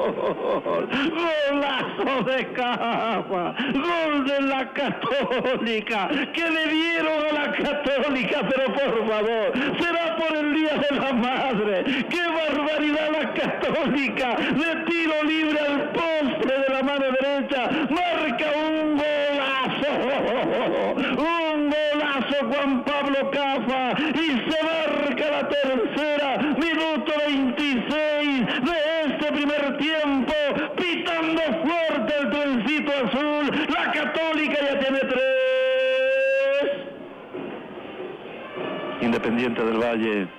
Golazo de Cafa, gol de la Católica, que le dieron a la Católica, pero por favor, será por el Día de la Madre. ¡Qué barbaridad la Católica! De tiro libre al poste de la mano derecha, marca un golazo Juan Pablo Cafa, y se marca la tercera, minuto 26 de este primer tiempo, pitando fuerte el trencito azul. La Católica ya tiene 3. Independiente del Valle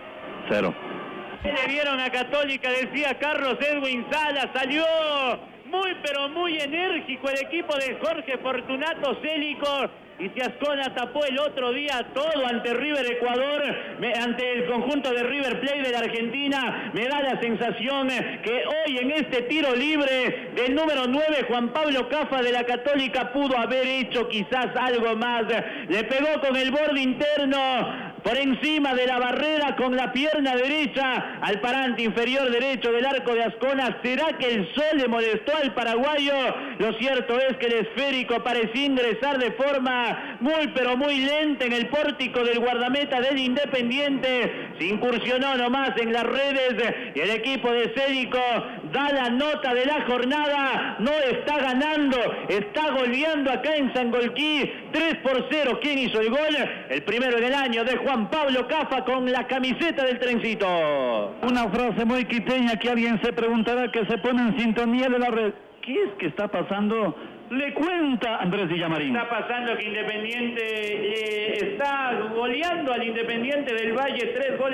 0. Le dieron a Católica, decía Carlos Edwin Salas, salió muy pero muy enérgico el equipo de Jorge Fortunato Célico, y si Ascona tapó el otro día todo ante River Ecuador, ante el conjunto de River Plate de la Argentina, me da la sensación que hoy en este tiro libre del número 9, Juan Pablo Cafa de la Católica, pudo haber hecho quizás algo más. Le pegó con el borde interno por encima de la barrera con la pierna derecha al parante inferior derecho del arco de Ascona. ¿Será que el sol le molestó al paraguayo? Lo cierto es que el esférico parecía ingresar de forma muy pero muy lenta en el pórtico del guardameta del Independiente. Se incursionó nomás en las redes y el equipo de Célico da la nota de la jornada. No está ganando, está goleando acá en Sangolquí 3-0. ¿Quién hizo el gol? El primero en el año, de Juan Pablo Cafa con la camiseta del trencito. Una frase muy quiteña que alguien se preguntará, que se pone en sintonía de la red. ¿Qué es que está pasando? Le cuenta Andrés Villamarín. Está pasando que Independiente está goleando al Independiente del Valle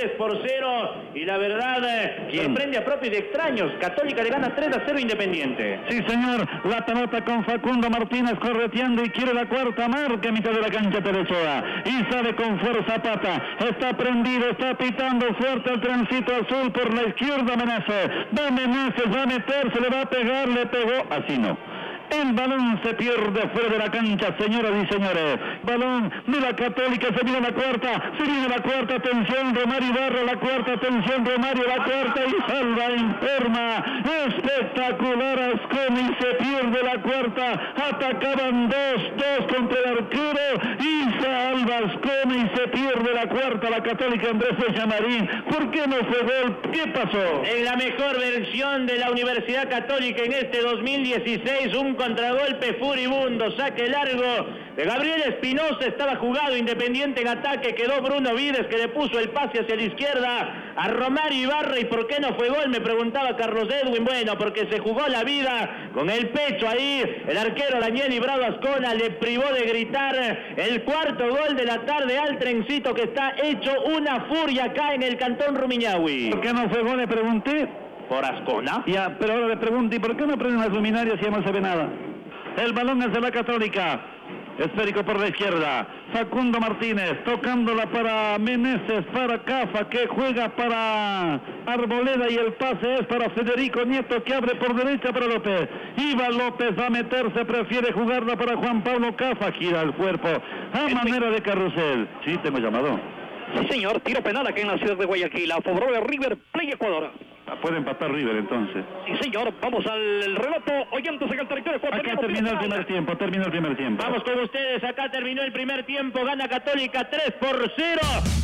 3-0, y la verdad que prende a propios y extraños. Católica le gana 3-0 Independiente. Sí, señor, la pelota con Facundo Martínez correteando y quiere la cuarta marca a mitad de la cancha Terechoa, y sale con fuerza Pata, está prendido, está pitando fuerte el trencito azul por la izquierda. Meneses va a meterse, le va a pegar, le pegó, así no. El balón se pierde fuera de la cancha, señoras y señores. Balón de la Católica, se viene la cuarta, atención Romario Ibarra, la cuarta, atención Romario, la cuarta, y salva en forma espectacular Ascona, y se pierde la cuarta. Atacaban 2 contra el arquero, y salva Ascona y se pierde la cuarta. La Católica, Andrés Villamarín, ¿por qué no fue gol? ¿Qué pasó? En la mejor versión de la Universidad Católica en este 2016, un contragolpe furibundo, saque largo de Gabriel Espinosa, estaba jugado Independiente en ataque, quedó Bruno Vides que le puso el pase hacia la izquierda a Romario Ibarra. ¿Y por qué no fue gol?, me preguntaba Carlos Edwin. Bueno, porque se jugó la vida con el pecho ahí. El arquero Daniel Librado Ascona le privó de gritar el cuarto gol de la tarde al trencito, que está hecho una furia acá en el Cantón Rumiñahui. ¿Por qué no fue gol?, le pregunté. ¿Por Ascona? Ya, pero ahora le pregunto, ¿y por qué no prenden las luminarias si ya no se ve nada? El balón es de la Católica. Esférico por la izquierda. Facundo Martínez tocándola para Meneses, para Cafa, que juega para Arboleda, y el pase es para Federico Nieto, que abre por derecha para López. Iba López a meterse, prefiere jugarla para Juan Pablo Cafa, gira el cuerpo a manera de carrusel. Sí, tengo llamado. Sí, señor, tiro penal aquí en la ciudad de Guayaquil, a favor de River Plate Ecuador. Puede empatar River entonces. Sí, señor, vamos al relato, oyentes en el territorio ecuatoriano. Acá terminó el primer tiempo, Vamos con ustedes, acá terminó el primer tiempo, gana Católica 3-0.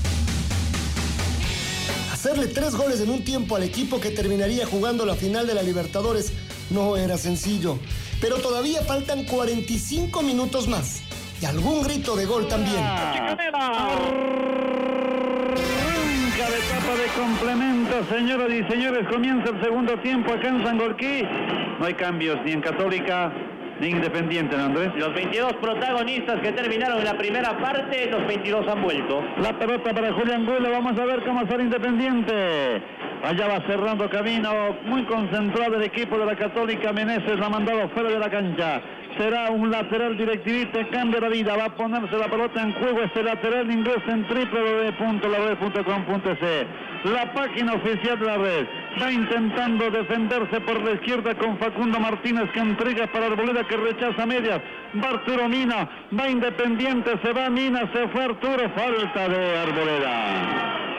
Hacerle 3 goles en un tiempo al equipo que terminaría jugando la final de la Libertadores no era sencillo, pero todavía faltan 45 minutos más y algún grito de gol también. De etapa de complemento, señoras y señores, comienza el segundo tiempo acá en Sangolquí. No hay cambios ni en Católica ni Independiente, ¿no, Andrés? Los 22 protagonistas que terminaron la primera parte, los 22 han vuelto. La pelota para Julián Gula, vamos a ver cómo sale Independiente. Allá va cerrando camino, muy concentrado el equipo de la Católica. Meneses la ha mandado fuera de la cancha. Será un lateral directivito, cambia la vida, va a ponerse la pelota en juego. Este lateral ingresa en www.lared.com.es, la página oficial de la Red. Va intentando defenderse por la izquierda con Facundo Martínez, que entrega para Arboleda, que rechaza medias. Va Arturo Mina, va Independiente, se va Mina, se fue Arturo, falta de Arboleda.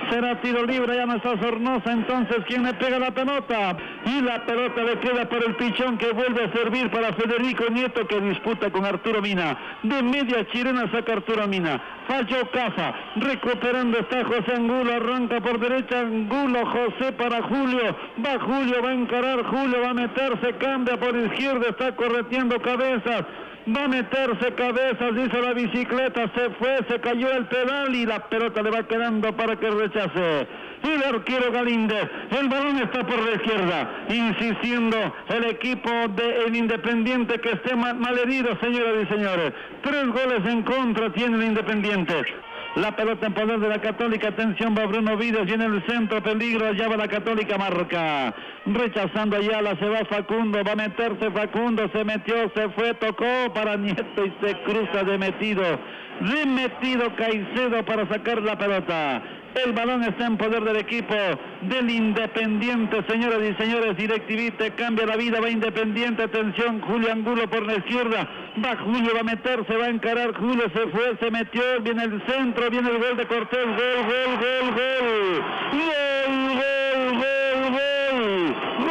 Será tiro libre, ya no está Sornosa, entonces ¿quién le pega la pelota? Y la pelota le queda por el pichón, que vuelve a servir para Federico Nieto, que disputa con Arturo Mina. De media chilena saca Arturo Mina. Falló Cafa, recuperando está José Angulo, arranca por derecha Angulo, José para Julio, va Julio, va a encarar Julio, va a meterse, cambia por izquierda, está correteando Cabezas. Va a meterse Cabezas, hizo la bicicleta, se fue, se cayó el pedal y la pelota le va quedando para que rechace. El arquero Galíndez, el balón está por la izquierda, insistiendo el equipo del Independiente, que esté malherido, señoras y señores. 3 goles en contra tiene el Independiente. La pelota en poder de la Católica, atención, va Bruno Vides, viene el centro, peligro, allá va la Católica, marca. Rechazando Ayala, se va Facundo, va a meterse Facundo, se metió, se fue, tocó para Nieto y se cruza de metido Caicedo para sacar la pelota. El balón está en poder del equipo del Independiente, señoras y señores. DirecTV cambia la vida, va Independiente, atención, Julio Angulo por la izquierda, va Julio, va a meterse, va a encarar Julio, se fue, se metió, viene el centro, viene el gol de Cortés, gol.